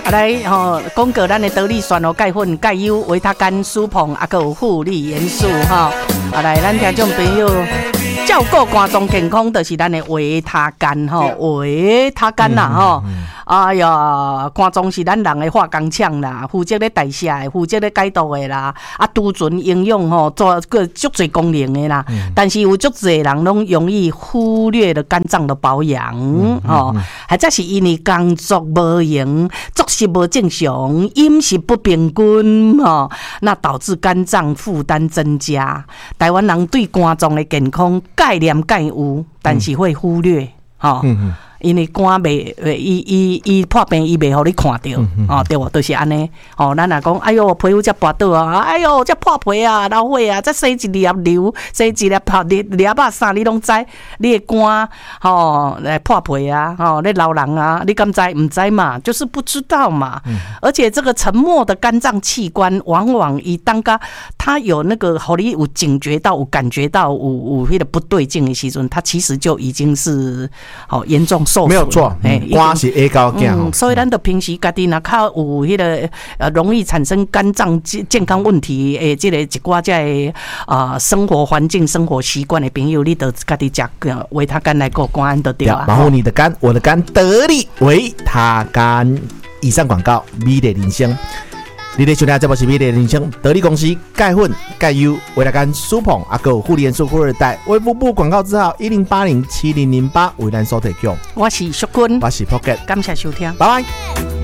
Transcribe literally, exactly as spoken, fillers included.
啊来吼，讲过咱的得力酸哦钙粉、钙优、维他甘、舒膨，啊个有护理元素哈。啊来，咱听众朋友照顾肝脏健康，就是咱的维他甘吼，维他甘啦吼。哎呀，肝脏是咱人的化工厂啦，负责咧代谢的，负责咧解毒的啦，啊，储存营养吼，做个足侪功能的啦。嗯、但是有足侪人拢容易忽略了肝脏的保养，嗯嗯、哦，或者是因为工作无闲、作息无正常、饮食不平均，哦，那导致肝脏负担增加。台湾人对肝脏的健康概念概有，但是会忽略，哦。嗯嗯因为肝袂，伊伊伊破病，伊袂互你看到，嗯嗯、哦，对无？就是安尼。哦，咱若讲，哎哟，皮肤才拔倒啊，哎哟，才破皮啊，老火啊，才洗一粒流，洗一粒泡粒粒啊啥，你拢知？你的肝吼来破皮啊，吼，你老人啊，你敢知？唔知嘛，就是不知道嘛。嗯、而且这个沉默的肝脏器官，往往以当个它有那个，互你有警觉到，有感觉到有有迄个不对劲的时阵，它其实就已经是好严重。 没有错，肝是 A 高嗯，所以咱就平时家己若较有迄个呃容易产生肝脏健康问题诶，这个一寡这个啊生活环境、生活习惯的朋友，你得家己食维他甘来过肝就对啊。 保护你的肝，我的肝得力维他甘。以上广告，美丽人生。你咧收听这部是美丽人生得力公司钙粉、钙优、维他甘、舒膨，啊个护理元素、富二代。卫福部广告字号一零八零七零零八为咱所提供。 我是淑君， 我是 Pocket， 感谢收听， 拜拜。